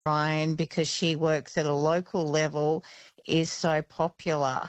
Ryan, because she works at a local level, is so popular.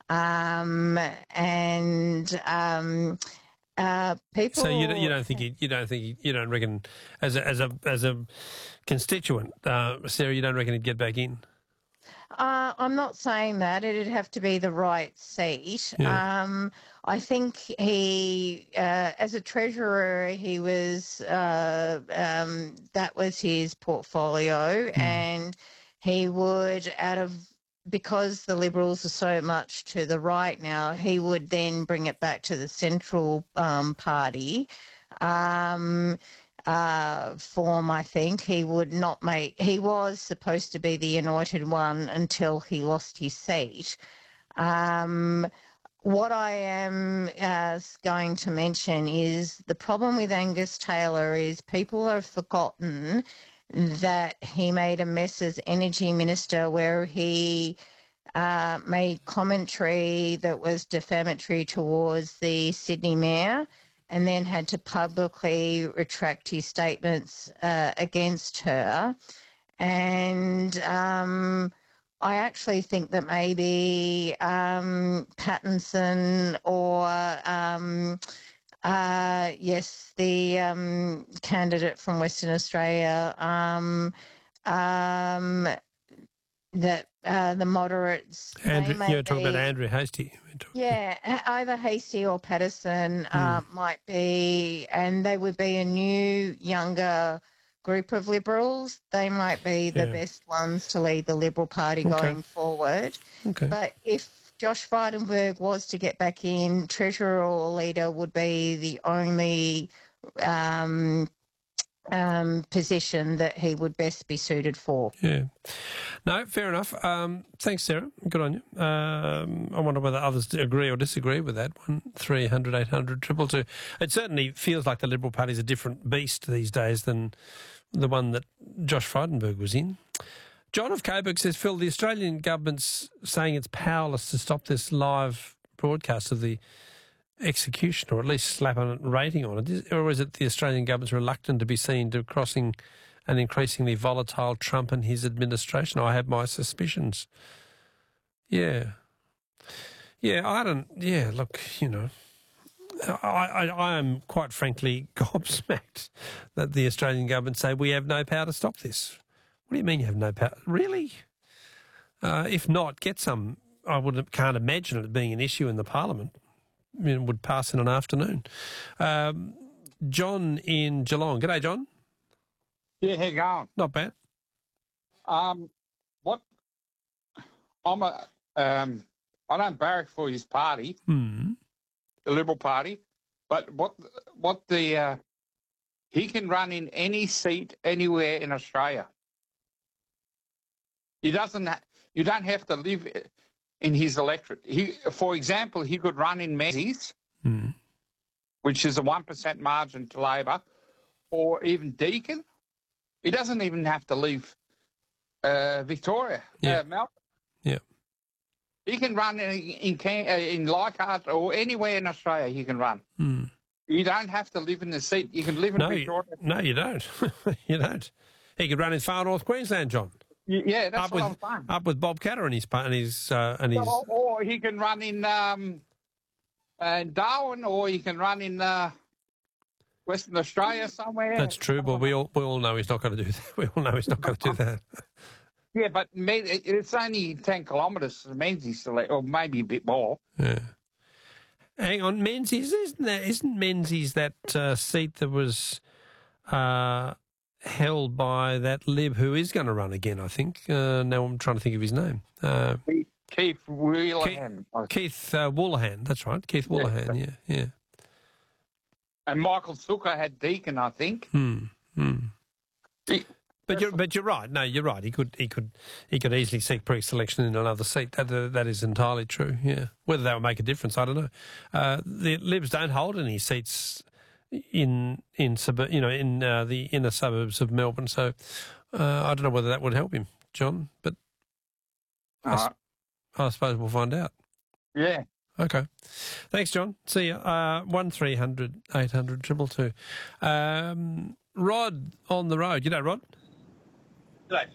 People. So you don't reckon as a constituent, Sarah, you don't reckon he'd get back in? I'm not saying that. It'd have to be the right seat. Yeah. I think he, as a treasurer, he was, that was his portfolio, and he would, because the Liberals are so much to the right now, he would then bring it back to the central party. Form, I think. He was supposed to be the anointed one until he lost his seat. What I am going to mention is the problem with Angus Taylor is people have forgotten that he made a mess as Energy Minister where he made commentary that was defamatory towards the Sydney Mayor, and then had to publicly retract his statements against her. And I actually think that maybe Pattinson or, the candidate from Western Australia, that the moderates... You're talking about Andrew Hastie. Yeah, either Hastie or Patterson might be, and they would be a new, younger group of Liberals. They might be the best ones to lead the Liberal Party going forward. Okay. But if Josh Frydenberg was to get back in, Treasurer or Leader would be the only position that he would best be suited for. Yeah. No, fair enough. Thanks, Sarah. Good on you. I wonder whether others agree or disagree with that. 1300 800 222. It certainly feels like the Liberal Party is a different beast these days than the one that Josh Frydenberg was in. John of Coburg says, Phil, the Australian government's saying it's powerless to stop this live broadcast of the execution, or at least slap a rating on it, or is it the Australian government's reluctant to be seen to crossing an increasingly volatile Trump and his administration? I have my suspicions. Yeah, look, I am quite frankly gobsmacked that the Australian government say we have no power to stop this. What do you mean you have no power? Really? If not, get some. Can't imagine it being an issue in the Parliament. It would pass in an afternoon. John in Geelong. G'day, John. Yeah, how you going? Not bad. I don't barrack for his party, the Liberal Party, but he can run in any seat anywhere in Australia. You don't have to live in his electorate. For example, he could run in Menzies, which is a 1% margin to Labor, or even Deakin. He doesn't even have to leave Victoria, Melbourne. Yeah. He can run in Leichhardt or anywhere in Australia he can run. You don't have to live in the seat. You can live in Victoria. No, you don't. You don't. He could run in far north Queensland, John. Yeah, that's what I'm saying. Up with Bob Catter and his or he can run in Darwin, or he can run in Western Australia somewhere. That's true, but we all know he's not going to do that. We all know he's not going to do that. Yeah, but it's only 10 kilometres to Menzies, or maybe a bit more. Yeah. Hang on, Menzies, isn't Menzies that seat that was held by that Lib who is going to run again, I think. Now I'm trying to think of his name. Keith Woollahan. Keith Woollahan, that's right. Keith Woollahan, yeah. And Michael Zucker had Deakin, I think. But you're right. No, you're right. He could easily seek pre-selection in another seat. That is entirely true. Yeah. Whether that would make a difference, I don't know. The Libs don't hold any seats in the inner suburbs of Melbourne, so I don't know whether that would help him, John. But I suppose we'll find out. Yeah. Okay. Thanks, John. See you. 1300 800 222. Rod on the road. You know, Rod? G'day.